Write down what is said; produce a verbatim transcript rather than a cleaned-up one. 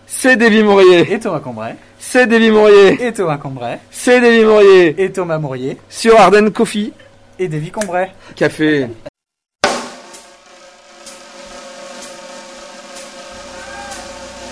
c'est Davy Mourier. Et Thomas Cambrai. C'est Davy Mourier. Et Thomas Cambrai. C'est Davy Mourier. Et Thomas Mourier. Sur Ardennes Coffee. Et Davy Cambrai. Café.